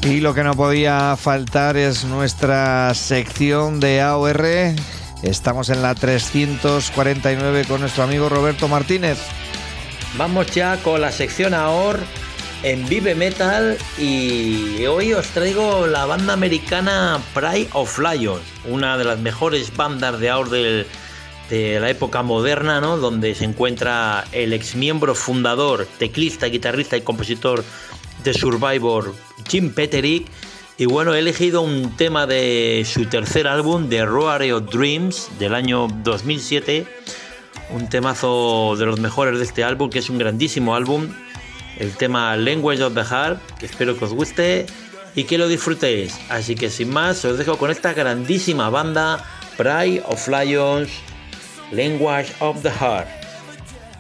Y lo que no podía faltar es nuestra sección de AOR. Estamos en la 349 con nuestro amigo Roberto Martínez. Vamos ya con la sección AOR en Vive Metal y hoy os traigo la banda americana Pride of Lions, una de las mejores bandas de AOR de la época moderna, ¿no? Donde se encuentra el exmiembro fundador, teclista, guitarrista y compositor de Survivor, Jim Peterick. Y bueno, he elegido un tema de su tercer álbum, The Roar of Dreams, del año 2007, un temazo de los mejores de este álbum, que es un grandísimo álbum, el tema Language of the Heart, que espero que os guste y que lo disfrutéis. Así que sin más, os dejo con esta grandísima banda, Pride of Lions, Language of the Heart.